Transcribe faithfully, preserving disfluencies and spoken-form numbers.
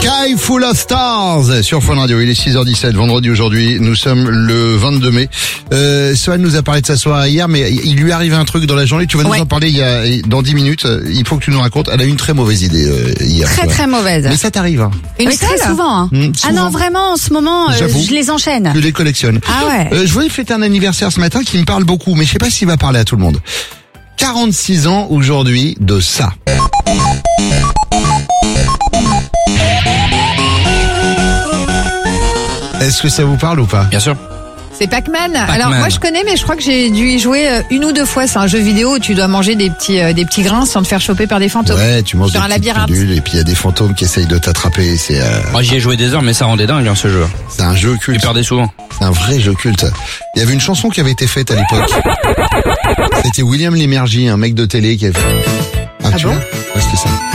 Sky Full of Stars sur Fun Radio. Il est six heures dix-sept, vendredi aujourd'hui. Nous sommes le vingt-deux mai. Euh, Sohan nous a parlé de sa soirée hier, mais il lui arrive un truc dans la journée. Tu vas ouais. nous en parler il y a, dans dix minutes. Il faut que tu nous racontes. Elle a eu une très mauvaise idée euh, hier. Très soir. très mauvaise. Mais ça t'arrive. Hein. Une oui, très souvent. Hein. Mmh, souvent. Ah non, vraiment, en ce moment, euh, je les enchaîne. Tu les collectionnes. Ah ouais. Euh, je voulais fêter un anniversaire ce matin qui me parle beaucoup, mais je sais pas s'il va parler à tout le monde. quarante-six ans aujourd'hui de ça. Est-ce que ça vous parle ou pas? Bien sûr. C'est Pac-Man. Pac-Man. Alors moi je connais, mais je crois que j'ai dû y jouer une ou deux fois. C'est un jeu vidéo où tu dois manger des petits euh, des petits grains sans te faire choper par des fantômes. Ouais, tu manges sur des un petites labyrinthe. pilules et puis il y a des fantômes qui essayent de t'attraper. C'est euh... Moi j'y ai joué des heures, mais ça rendait dingue hein, ce jeu. c'est un jeu culte. Tu perdais souvent. C'est un vrai jeu culte. Il y avait une chanson qui avait été faite à l'époque. C'était William Lémergie, un mec de télé qui avait. Ah tu bon vois ouais, c'était ça.